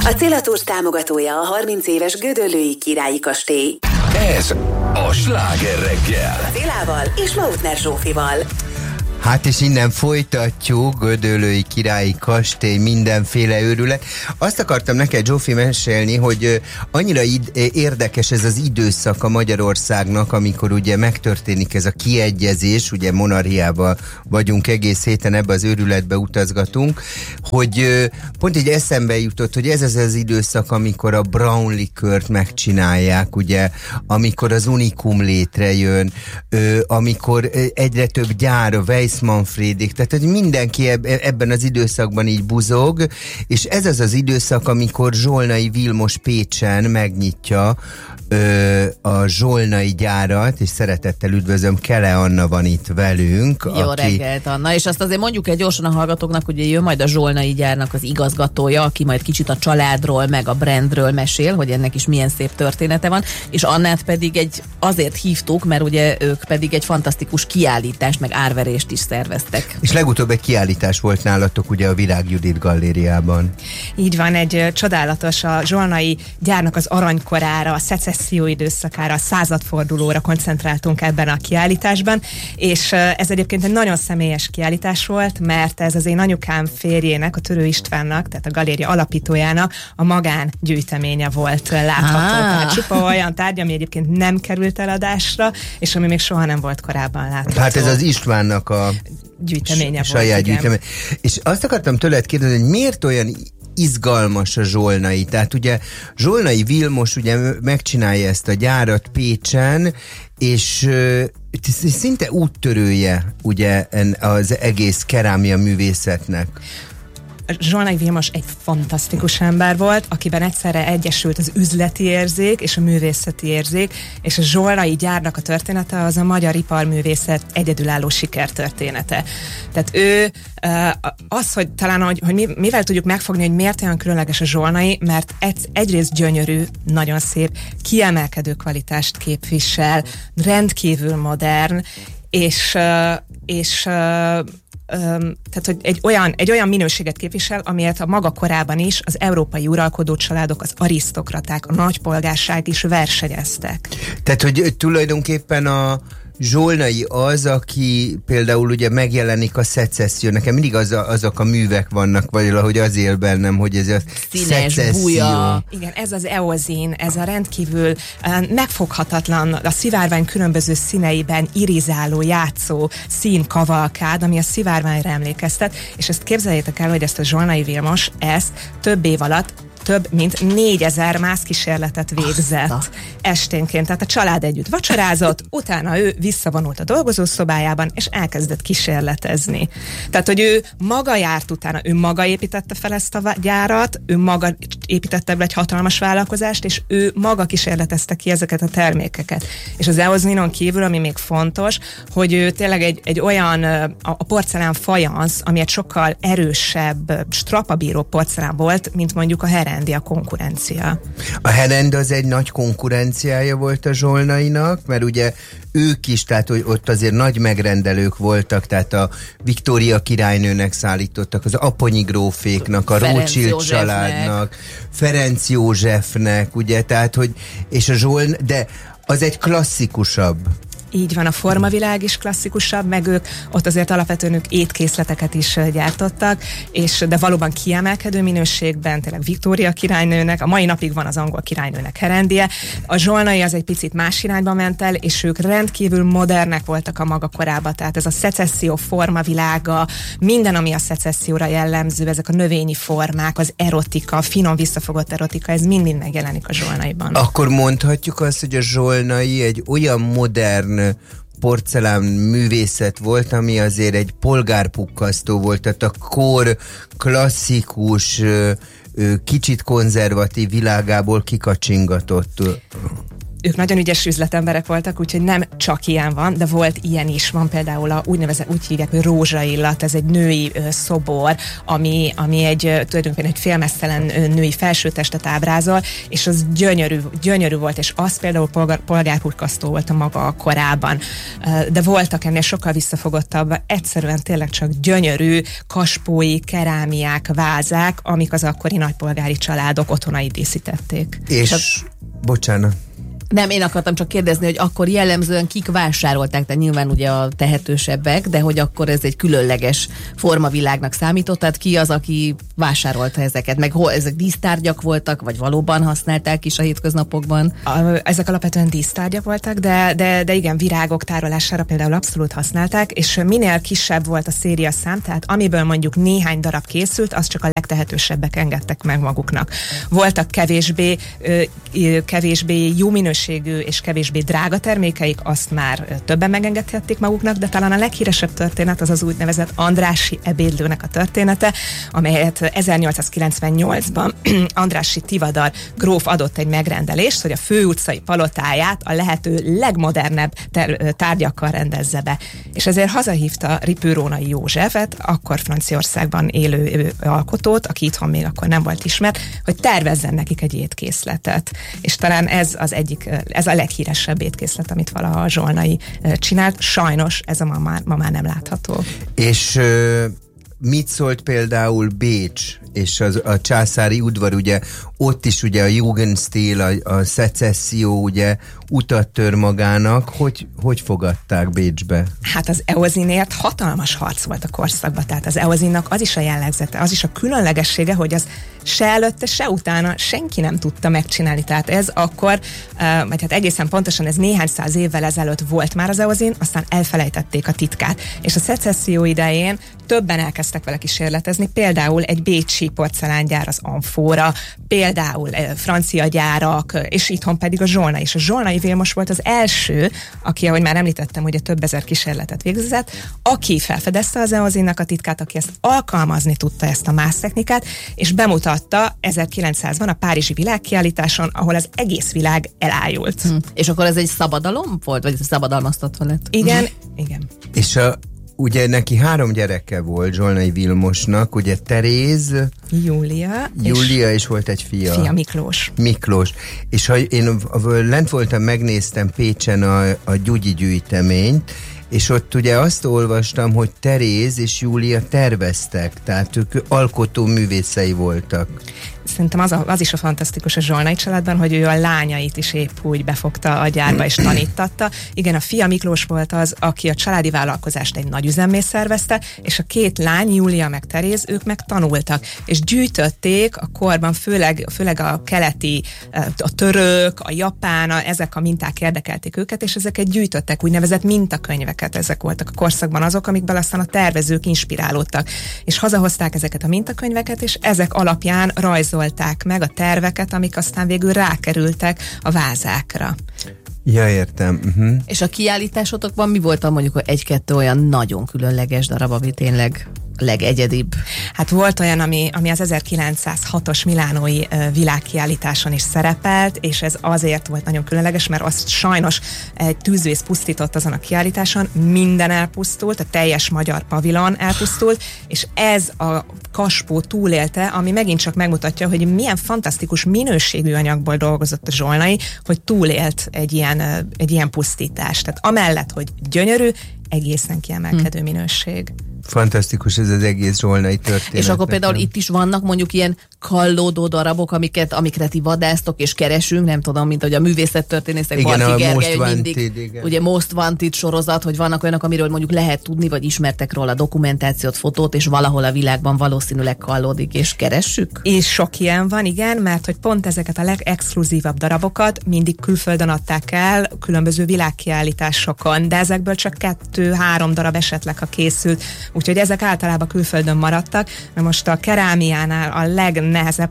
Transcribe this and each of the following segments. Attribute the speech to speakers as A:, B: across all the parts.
A: A Cilla Tours támogatója a 30 éves Gödöllői Királyi Kastély.
B: Ez a Sláger reggel.
A: Cillával és Mautner Zsófival.
C: Hát és innen folytatjuk, Gödöllői Királyi Kastély, mindenféle őrület. Azt akartam neked, Zsófi, mesélni, hogy annyira érdekes ez az időszak a Magyarországnak, amikor ugye megtörténik ez a kiegyezés, ugye monarchiában vagyunk egész héten, ebbe az őrületbe utazgatunk, hogy pont így eszembe jutott, hogy ez az időszak, amikor a brown likört megcsinálják, ugye, amikor az unikum létrejön, amikor egyre több gyár, a Weiss-Manfredék, tehát hogy mindenki ebben az időszakban így buzog, és ez az időszak, amikor Zsolnai Vilmos Pécsen megnyitja a zsolnai gyárat, és szeretettel üdvözlöm, Kele Anna van itt velünk.
D: Jó reggelt, Anna, és azt azért mondjuk egy gyorsan a hallgatóknak, hogy jön majd a zsolnai gyárnak az igazgatója, aki majd kicsit a családról, meg a brandről mesél, hogy ennek is milyen szép története van, és Annát pedig azért hívtuk, mert ugye ők pedig egy fantasztikus kiállítást, meg árverést is szerveztek.
C: És legutóbb egy kiállítás volt nálatok ugye a Virág Judit Galériában.
E: Így van, egy csodálatos, a zsolnai gyárnak az aranykorára, a szecesszió időszakára, a századfordulóra koncentráltunk ebben a kiállításban, és ez egyébként egy nagyon személyes kiállítás volt, mert ez az én anyukám férjének, a Törő Istvánnak, tehát a galéria alapítójának a magángyűjteménye volt látható. Tehát csupa olyan tárgy, ami egyébként nem került eladásra, és ami még soha nem volt korábban látható.
C: Hát ez az Istvánnak a
E: gyűjteménye
C: saját
E: volt,
C: gyűjtemény. És azt akartam tőled kérdezni, hogy miért olyan izgalmas a zsolnai? Tehát ugye Zsolnai Vilmos ugye megcsinálja ezt a gyárat Pécsen, és szinte úttörője ugye az egész kerámia művészetnek.
E: Zsolnai Vilmos egy fantasztikus ember volt, akiben egyszerre egyesült az üzleti érzék és a művészeti érzék, és a zsolnai gyárnak a története az a magyar iparművészet egyedülálló sikertörténete. Tehát ő az, hogy talán, hogy mivel tudjuk megfogni, hogy miért olyan különleges a zsolnai, mert egyrészt gyönyörű, nagyon szép, kiemelkedő kvalitást képvisel, rendkívül modern, és tehát, hogy egy olyan minőséget képvisel, amiért a maga korában is az európai uralkodó családok, az arisztokraták, a nagypolgárság is versenyeztek.
C: Tehát, hogy tulajdonképpen a zsolnai az, aki például ugye megjelenik a szecesszió. Nekem mindig azok a művek vannak, vagy valahogy az él bennem, hogy ez a
D: színes
C: szecesszió.
D: buja.
E: Igen, ez az eozin, ez a rendkívül megfoghatatlan, a szivárvány különböző színeiben irizáló, játszó színkavalkád, ami a szivárványra emlékeztet, és ezt képzeljétek el, hogy ezt a Zsolnai Vilmos több év alatt több mint 4000 mászkísérletet végzett esténként. Tehát a család együtt vacsorázott, utána ő visszavonult a dolgozószobájában, és elkezdett kísérletezni. Tehát, hogy ő maga járt utána, ő maga építette fel ezt a gyárat, ő maga építette be egy hatalmas vállalkozást, és ő maga kísérletezte ki ezeket a termékeket. És az eozninon kívül, ami még fontos, hogy ő tényleg egy olyan a porcelán fajansz, ami egy sokkal erősebb, strapabíró porcelán volt, mint mondjuk a Herendi, a konkurencia.
C: A Herend az egy nagy konkurenciája volt a zsolnainak, mert ugye ők is, tehát hogy ott azért nagy megrendelők voltak, tehát a Viktória királynőnek szállítottak, az Aponyi gróféknak, a Rothschild családnak, Ferenc Józsefnek, ugye, tehát hogy, és a de az egy klasszikusabb.
E: Így van, a formavilág is klasszikusabb, meg ők ott azért alapvetően ők étkészleteket is gyártottak, de valóban kiemelkedő minőségben, tényleg Viktória királynőnek, a mai napig van az angol királynőnek Herendie. A zsolnai az egy picit más irányba ment el, és ők rendkívül modernek voltak a maga korában, tehát ez a szecesszió formavilága, minden, ami a szecesszióra jellemző, ezek a növényi formák, az erotika, a finom visszafogott erotika, ez mind megjelenik a zsolnaiban.
C: Akkor mondhatjuk azt, hogy a zsolnai egy olyan modern porcelán művészet volt, ami azért egy polgárpukkasztó volt, tehát a kor klasszikus, kicsit konzervatív világából kikacsingatott.
E: ők nagyon ügyes üzletemberek voltak, úgyhogy nem csak ilyen van, de volt ilyen is. Van például úgynevezett, úgy hívják, hogy rózsaillat, ez egy női szobor, ami egy tulajdonképpen egy félmeztelen női felsőtestet ábrázol, és az gyönyörű volt, és az például polgárpukkasztó volt a maga korábban. De voltak ennél sokkal visszafogottabb, egyszerűen tényleg csak gyönyörű kaspói, kerámiák, vázák, amik az akkori nagypolgári családok otthonait díszítették.
C: És bocsánat.
D: Nem, én akartam csak kérdezni, hogy akkor jellemzően kik vásárolták, tehát nyilván ugye a tehetősebbek, de hogy akkor ez egy különleges formavilágnak számított, tehát ki az, aki vásárolta ezeket, meg ezek dísztárgyak voltak, vagy valóban használták is a hétköznapokban?
E: Ezek alapvetően dísztárgyak voltak, de igen, virágok tárolására például abszolút használták, és minél kisebb volt a szériaszám, tehát amiből mondjuk néhány darab készült, az csak a legtehetősebbek engedtek meg maguknak. Voltak kevésbé jó minőségű és kevésbé drága termékeik, azt már többen megengedhették maguknak, de talán a leghíresebb történet az az úgynevezett Andrássy ebédlőnek a története, amelyet 1898-ban Andrássy Tivadar gróf adott egy megrendelést, hogy a főutcai palotáját a lehető legmodernebb tárgyakkal rendezze be. És ezért hazahívta Ripő-Rónai Józsefet, akkor Franciaországban élő alkotót, aki itthon még akkor nem volt ismert, hogy tervezzen nekik egy étkészletet. És talán ez a leghíresebb étkészlet, amit valaha a Zsolnay csinált. Sajnos ez ma már nem látható.
C: És mit szólt például Bécs és a császári udvar, ugye ott is ugye a Jugendstil, a szecesszió ugye utat tör magának, hogy fogadták Bécsbe?
E: Hát az eozinért hatalmas harc volt a korszakban, tehát az eozinnak az is a jellegzete, az is a különlegessége, hogy az se előtte, se utána senki nem tudta megcsinálni, tehát ez akkor, vagy hát egészen pontosan ez néhány száz évvel ezelőtt volt már az eozin, aztán elfelejtették a titkát, és a szecesszió idején többen elkezdtek vele kísérletezni, például egy bécsi porcelángyár, az Amfora, például francia gyárak, és itthon pedig a Zsolnay. És a Zsolnay Vilmos volt az első, aki, ahogy már említettem, ugye több ezer kísérletet végzett, aki felfedezte az eozinnak a titkát, aki ezt alkalmazni tudta, ezt a másztechnikát, és bemutatta 1900-ban a Párizsi világkiállításon, ahol az egész világ elájult.
D: És akkor ez egy szabadalom volt, vagy szabadalmaztatva lett?
E: Igen.
C: És ugye neki 3 gyereke volt Zsolnay Vilmosnak, ugye Teréz, Júlia és volt egy fia. Miklós. És ha én lent voltam, megnéztem Pécsen a Gyugyi gyűjteményt, és ott ugye azt olvastam, hogy Teréz és Júlia terveztek, tehát ők alkotó művészei voltak.
E: Szerintem az is a fantasztikus a Zsolnay családban, hogy ő a lányait is épp úgy befogta a gyárba és tanítatta. Igen, a fia Miklós volt az, aki a családi vállalkozást egy nagy üzemmé szervezte, és a 2 lány, Júlia meg Teréz, ők meg tanultak, és gyűjtötték a korban, főleg a keleti, a török, a japán, ezek a minták érdekelték őket, és ezeket gyűjtöttek, úgynevezett mintakönyveket, ezek voltak a korszakban azok, amikből aztán a tervezők inspirálódtak. És hazahozták ezeket a mintakönyveket, és ezek alapján rajzolták meg a terveket, amik aztán végül rákerültek a vázákra.
C: Ja, értem.
D: És a kiállításotokban mi volt mondjuk 1-2 olyan nagyon különleges darab, ami tényleg legegyedibb? Hát
E: volt olyan, ami az 1906-os milánói világkiállításon is szerepelt, és ez azért volt nagyon különleges, mert azt sajnos egy tűzvész pusztított azon a kiállításon, minden elpusztult, a teljes magyar pavilon elpusztult, és ez a kaspó túlélte, ami megint csak megmutatja, hogy milyen fantasztikus minőségű anyagból dolgozott a Zsolnay, hogy túlélt egy ilyen pusztítást. Tehát amellett, hogy gyönyörű, egészen kiemelkedő minőség.
C: Fantasztikus ez az egész Zsolnay történet.
D: És akkor például itt is vannak mondjuk ilyen kallódó darabok, amikre ti vadásztok és keresünk, nem tudom, mint hogy a művészettörténészek, Barki Gergely, hogy mindig, ugye Most Wanted sorozat, hogy vannak olyanok, amiről mondjuk lehet tudni, vagy ismertek róla dokumentációt, fotót, és valahol a világban valószínűleg kallódik, és keressük? És
E: sok ilyen van, igen, mert hogy pont ezeket a legexkluzívabb darabokat mindig külföldön adták el, különböző világkiállításokon, de ezekből csak 2-3 darab esetleg, ha készült. Úgyhogy ezek általában külföldön maradtak, de most a kerámiánál a legnehezebb,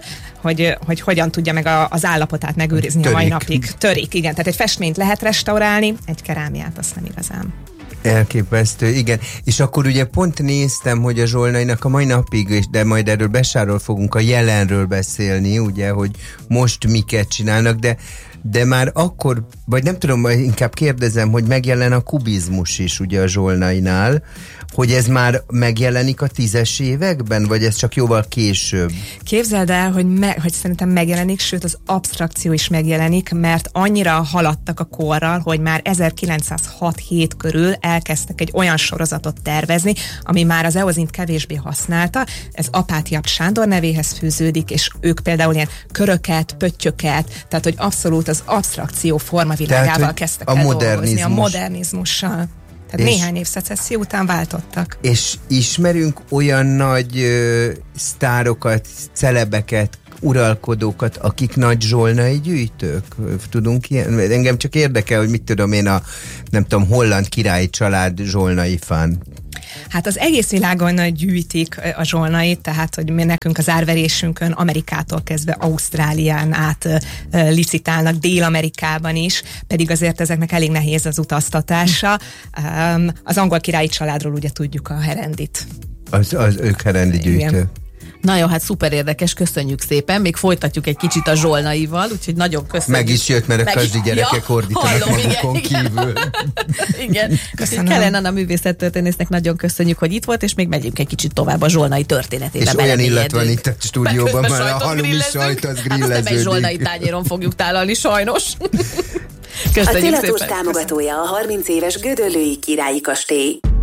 E: hogy hogyan tudja meg az állapotát megőrizni a mai napig. Törik, igen. Tehát egy festményt lehet restaurálni, egy kerámiát azt nem igazán.
C: Elképesztő, igen. És akkor ugye pont néztem, hogy a Zsolnaynak a mai napig, de majd erről Besáról fogunk a jelenről beszélni, ugye, hogy most miket csinálnak, de de már akkor, vagy nem tudom, inkább kérdezem, hogy megjelen a kubizmus is ugye a Zsolnainál, hogy ez már megjelenik a 10-es években, vagy ez csak jóval később?
E: Képzeld el, hogy szerintem megjelenik, sőt az absztrakció is megjelenik, mert annyira haladtak a korral, hogy már 1906-7 körül elkezdtek egy olyan sorozatot tervezni, ami már az EOS-int kevésbé használta, ez Apátiab Sándor nevéhez fűződik, és ők például ilyen köröket, pöttyöket, tehát hogy abszolút az absztrakció formavilágával kezdtek el dolgozni, a modernizmussal. Tehát néhány év szecesszió után váltottak.
C: És ismerünk olyan nagy sztárokat, celebeket, uralkodókat, akik nagy zsolnai gyűjtők? Tudunk ilyen? Engem csak érdekel, hogy mit tudom én nem tudom, holland királyi család zsolnai fan.
E: Hát az egész világon gyűjtik a zsolnait, tehát hogy mi nekünk az árverésünkön Amerikától kezdve Ausztrálián át licitálnak, Dél-Amerikában is, pedig azért ezeknek elég nehéz az utaztatása. Az angol királyi családról ugye tudjuk a Herendit.
C: Az ők herendi gyűjtő. Igen.
D: Na jó, hát szuper érdekes, köszönjük szépen. Még folytatjuk egy kicsit a Zsolnaival, úgyhogy nagyon köszönjük.
C: Meg is jött, mert a kasdi gyerekek ordítanak magukon kívül.
D: Igen. Köszönöm. Kellen Anna művészettörténésznek nagyon köszönjük, hogy itt volt, és még megyünk egy kicsit tovább a Zsolnai történetébe.
C: És olyan illat van itt a stúdióban, mert a halumi sajt az grilleződik. Hát
D: nem egy zsolnai tányéron fogjuk tálalni, sajnos. Köszönjük
A: a Tillatos támogatója a 30 éves Gödöllői Királyi Kastély.